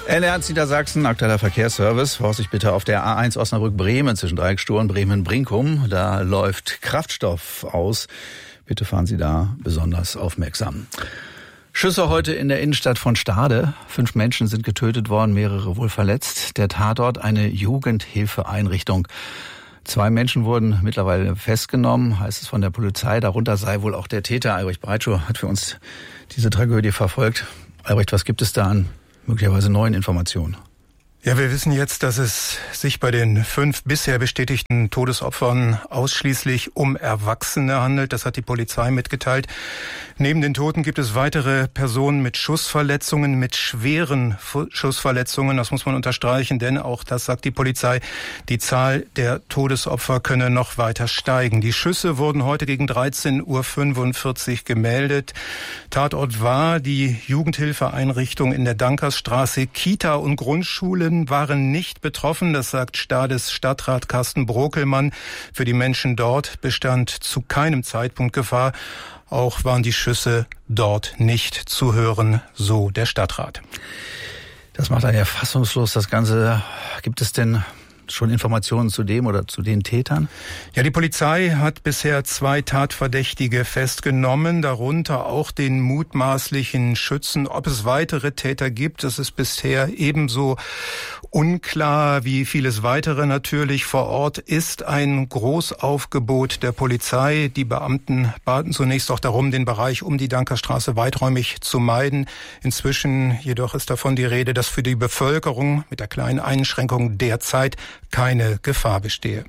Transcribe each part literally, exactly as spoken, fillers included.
N R eins Niedersachsen, aktueller Verkehrsservice. Vorsicht bitte auf der A eins Osnabrück-Bremen zwischen Dreieckstuhl und Bremen-Brinkum. Da läuft Kraftstoff aus. Bitte fahren Sie da besonders aufmerksam. Schüsse heute in der Innenstadt von Stade. Fünf Menschen sind getötet worden, mehrere wohl verletzt. Der Tatort eine Jugendhilfeeinrichtung. Zwei Menschen wurden mittlerweile festgenommen, heißt es von der Polizei. Darunter sei wohl auch der Täter. Albrecht Breitschuh hat für uns diese Tragödie verfolgt. Albrecht, was gibt es da an möglicherweise neuen Informationen? Ja, wir wissen jetzt, dass es sich bei den fünf bisher bestätigten Todesopfern ausschließlich um Erwachsene handelt. Das hat die Polizei mitgeteilt. Neben den Toten gibt es weitere Personen mit Schussverletzungen, mit schweren Schussverletzungen. Das muss man unterstreichen, denn auch das sagt die Polizei, die Zahl der Todesopfer könne noch weiter steigen. Die Schüsse wurden heute gegen dreizehn Uhr fünfundvierzig gemeldet. Tatort war die Jugendhilfeeinrichtung in der Dankersstraße. Kita und Grundschulen waren nicht betroffen, das sagt Stades Stadtrat Carsten Brokelmann. Für die Menschen dort bestand zu keinem Zeitpunkt Gefahr. Auch waren die Schüsse dort nicht zu hören, so der Stadtrat. Das macht einen ja fassungslos, das Ganze. Gibt es denn schon Informationen zu dem oder zu den Tätern? Ja, die Polizei hat bisher zwei Tatverdächtige festgenommen, darunter auch den mutmaßlichen Schützen. Ob es weitere Täter gibt, das ist bisher ebenso unklar wie vieles weitere natürlich. Vor Ort ist ein Großaufgebot der Polizei. Die Beamten baten zunächst auch darum, den Bereich um die Dankerstraße weiträumig zu meiden. Inzwischen jedoch ist davon die Rede, dass für die Bevölkerung mit der kleinen Einschränkung derzeit keine Gefahr bestehe.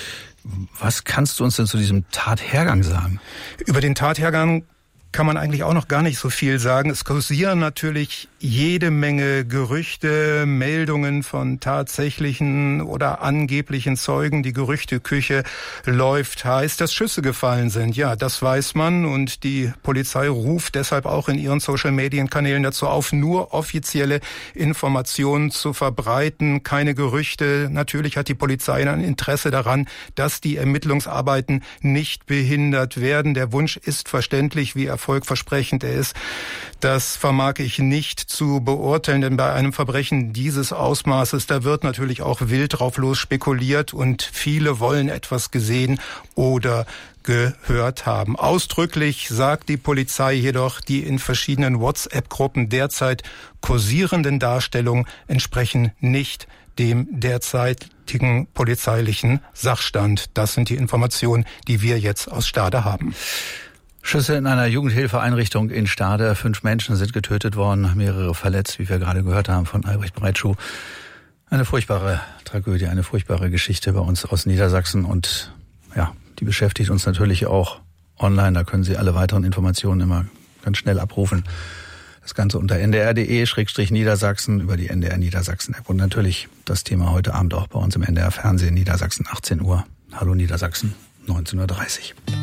Was kannst du uns denn zu diesem Tathergang sagen? Über den Tathergang kann man eigentlich auch noch gar nicht so viel sagen. Es kursieren natürlich jede Menge Gerüchte, Meldungen von tatsächlichen oder angeblichen Zeugen. Die Gerüchteküche läuft heiß, dass Schüsse gefallen sind. Ja, das weiß man und die Polizei ruft deshalb auch in ihren Social-Medien-Kanälen dazu auf, nur offizielle Informationen zu verbreiten, keine Gerüchte. Natürlich hat die Polizei ein Interesse daran, dass die Ermittlungsarbeiten nicht behindert werden. Der Wunsch ist verständlich, wie erfolgversprechend er ist. Das vermag ich nicht zu beurteilen, denn bei einem Verbrechen dieses Ausmaßes, da wird natürlich auch wild drauf los spekuliert und viele wollen etwas gesehen oder gehört haben. Ausdrücklich sagt die Polizei jedoch, die in verschiedenen WhatsApp-Gruppen derzeit kursierenden Darstellungen entsprechen nicht dem derzeitigen polizeilichen Sachstand. Das sind die Informationen, die wir jetzt aus Stade haben. Schüsse in einer Jugendhilfeeinrichtung in Stade. Fünf Menschen sind getötet worden, mehrere verletzt, wie wir gerade gehört haben von Albrecht Breitschuh. Eine furchtbare Tragödie, eine furchtbare Geschichte bei uns aus Niedersachsen und ja, die beschäftigt uns natürlich auch online. Da können Sie alle weiteren Informationen immer ganz schnell abrufen. Das Ganze unter n d r punkt d e Schrägstrich Niedersachsen über die N D R Niedersachsen App und natürlich das Thema heute Abend auch bei uns im N D R Fernsehen Niedersachsen achtzehn Uhr. Hallo Niedersachsen, neunzehn Uhr dreißig.